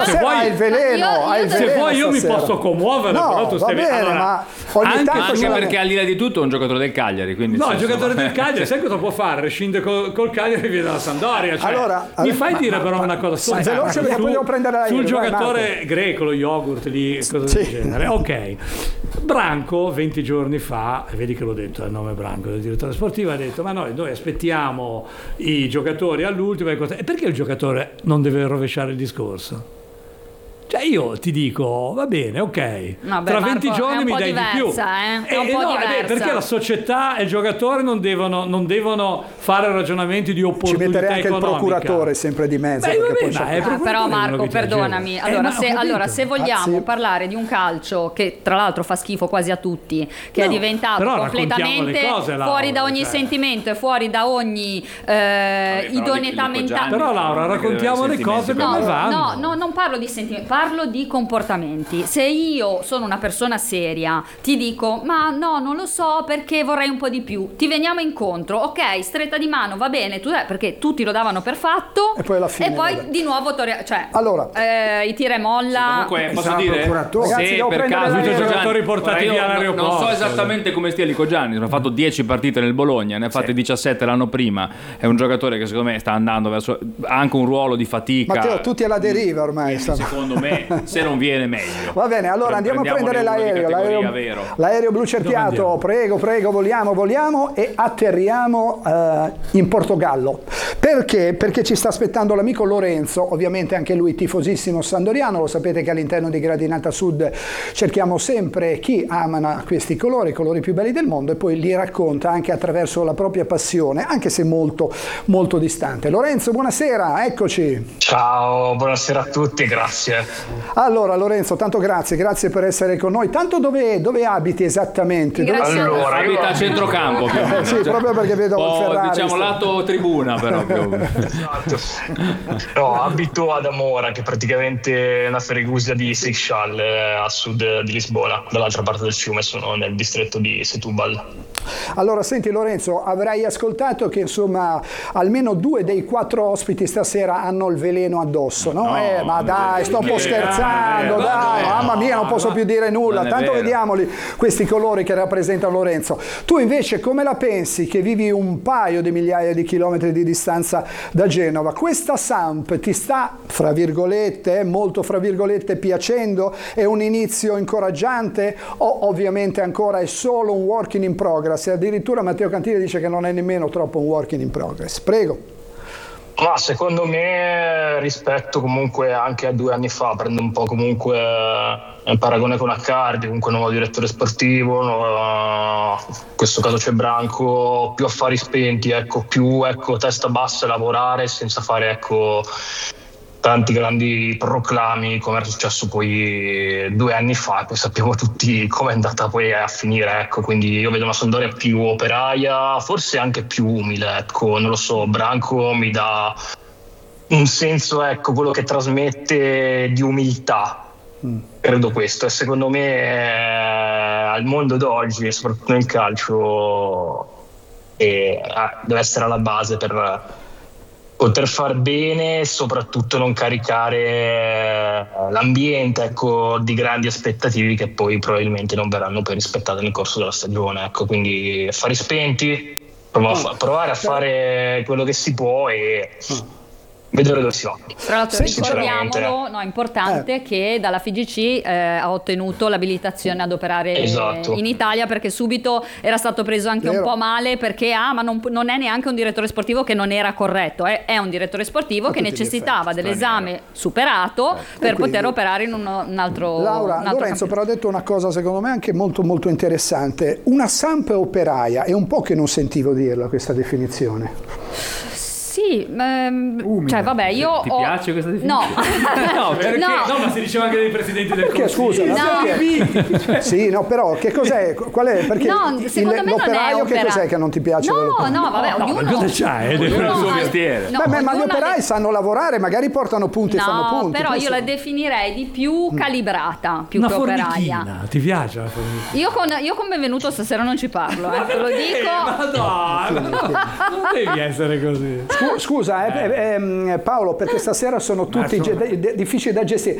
stasera hai il veleno, se vuoi io mi stasera. posso commuovere, No, però tu va stai bene, allora, ma ogni tanto Anche ce la- perché al di là di tutto è un giocatore del Cagliari, quindi no, il insomma, giocatore del Cagliari, sai cosa può fare? Rescinde col Cagliari e viene dalla Sampdoria. Cioè, Allora, mi fai dire però una cosa veloce, perché poi devo prendere l'aereo, sul vai, giocatore greco, lo yogurt lì, cose del genere. Ok, Branco 20 giorni fa, e vedi che l'ho detto il nome Branco, del direttore sportivo, ha detto ma noi aspettiamo i giocatori all'ultimo e perché il giocatore non deve rovesciare il discorso? Cioè io ti dico, va bene, ok, No, beh, tra Marco, 20 giorni mi dai di più. È un po' diversa. Perché la società e il giocatore non devono fare ragionamenti di ci opportunità metterei anche economica. il procuratore sempre di mezzo. Beh, perché vabbè, poi ma c'è- è proprio Però quello Marco, che ti perdonami, dicevo. allora, Ma ho capito. se vogliamo sì. parlare di un calcio che tra l'altro fa schifo quasi a tutti, che è No, diventato però raccontiamo completamente le cose, Laura, fuori da ogni cioè. sentimento e fuori da ogni idoneità mentale. Però Laura, raccontiamo le cose come vanno. No, non parlo di sentimenti, parlo di comportamenti. Se io sono una persona seria, ti dico, ma no, non lo so perché vorrei un po' di più. Ti veniamo incontro, ok, stretta di mano, va bene, perché tutti lo davano per fatto. E poi alla fine, E poi vabbè. di nuovo, cioè, Allora. i tira e molla. Comunque posso sarà dire, procuratore. Ragazzi, se devo per prendere caso l'aereo. Lico Gianni- Giocatori portati Ora, io via non all'aeroporto. so esattamente come stia Lico Gianni, ha fatto 10 partite nel Bologna, ne ha fatte 17 l'anno prima, è un giocatore che secondo me sta andando verso ha anche un ruolo di fatica. Matteo, tutti alla deriva ormai. Secondo me se non viene meglio. Va bene, allora andiamo a prendere l'aereo. L'aereo blu cerchiato, prego, voliamo e atterriamo in Portogallo. Perché? Perché ci sta aspettando l'amico Lorenzo, ovviamente anche lui tifosissimo sandoriano, lo sapete che all'interno di Gradinata Sud cerchiamo sempre chi ama questi colori, i colori più belli del mondo, e poi li racconta anche attraverso la propria passione, anche se molto, molto distante. Lorenzo, buonasera, eccoci. Ciao, buonasera a tutti, grazie. Allora Lorenzo, tanto grazie per essere con noi. Tanto dove abiti esattamente? Dove Grazie. sei? Allora, Abita a centrocampo più o meno. Sì, proprio perché vedo il Ferrari. Diciamo lato tribuna però più o meno. Esatto. No, abito ad Amora, che è praticamente una ferigusia di Seixal, a sud di Lisbona. Dall'altra parte del fiume sono nel distretto di Setúbal. Allora, senti Lorenzo, avrai ascoltato che insomma almeno 2 dei 4 ospiti stasera hanno il veleno addosso, no? Ma dai, sto un po' scherzando, dai, mamma mia, non posso più dire nulla. Non è Tanto vero. vediamoli questi colori che rappresentano Lorenzo. Tu invece come la pensi che vivi un paio di migliaia di chilometri di distanza da Genova? Questa Samp ti sta, fra virgolette, molto fra virgolette, piacendo? È un inizio incoraggiante o ovviamente ancora è solo un working in progress? E addirittura Matteo Cantini dice che non è nemmeno troppo un working in progress. Prego. Ma secondo me, rispetto comunque anche a 2 anni fa, prendo un po' comunque il paragone con Accardi, comunque nuovo direttore sportivo, in questo caso c'è Branco, più affari spenti, più testa bassa e lavorare senza fare tanti grandi proclami come era successo poi 2 anni fa, e poi sappiamo tutti come è andata poi a finire, quindi io vedo una Sampdoria più operaia, forse anche più umile, non lo so, Branco mi dà un senso, quello che trasmette di umiltà, credo questo, e secondo me al mondo d'oggi, soprattutto nel calcio, deve essere alla base per poter far bene e soprattutto non caricare l'ambiente di grandi aspettative che poi probabilmente non verranno poi rispettate nel corso della stagione. Quindi affari spenti, provare a fare quello che si può e vedere dove si va. Tra l'altro Sinceramente. ricordiamolo, è importante che dalla FIGC ha ottenuto l'abilitazione ad operare Esatto. in Italia, perché subito era stato preso anche Vero. un po' male perché ma non è neanche un direttore sportivo che non era corretto, è un direttore sportivo A che tutti gli necessitava dell'esame superato per quindi, poter operare in un altro Laura, un altro Lorenzo campionato. però ha detto una cosa secondo me anche molto molto interessante. Una Samp operaia, è un po' che non sentivo dirla questa definizione. Sì, cioè vabbè, io Ti ho... piace questa definizione? No, No, perché? no. No, ma si diceva anche dei presidenti del Perché scusa? Consiglio. No. Perché? Sì, no, però che cos'è? Qual è? Perché No, secondo me non è l'operaio che opera. cos'è che non ti piace? No, vabbè, ognuno... ma cosa c'hai? Ognuno ognuno ha il suo ha- mestiere. no, Beh, ma gli ognuno ha operai le- sanno lavorare, magari portano punti e fanno No, punti. però io questo- la definirei di più calibrata, più Una che operaia. formichina, ti piace la formichina? Io con Benvenuto stasera non ci parlo, te lo dico. Ma no, non devi essere così. Scusa, Paolo, perché stasera sono tutti difficili da gestire.